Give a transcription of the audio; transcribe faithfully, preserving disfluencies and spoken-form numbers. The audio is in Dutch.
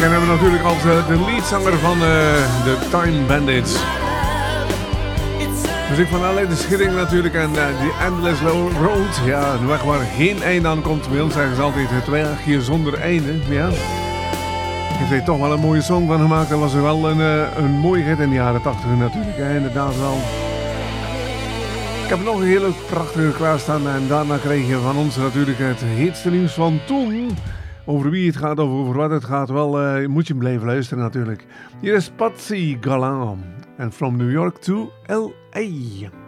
kennen we natuurlijk als uh, de leadzanger van uh, de Time Bandits. Muziek van alleen de Schidding natuurlijk en The uh, Endless Road. Ja, een weg waar geen einde aan komt. Bij ons zeggen ze altijd het wegje zonder einde. Ja. Heeft hij toch wel een mooie song van gemaakt. Dat was wel een, uh, een mooie hit in de jaren tachtig natuurlijk. Hè. Inderdaad wel. Ik heb nog een hele prachtige klaarstaan. En daarna kreeg je van ons natuurlijk het heetste nieuws van toen. Over wie het gaat of over wat het gaat. Wel uh, moet je blijven luisteren natuurlijk. Hier is Patsy Galant. En From New York to L A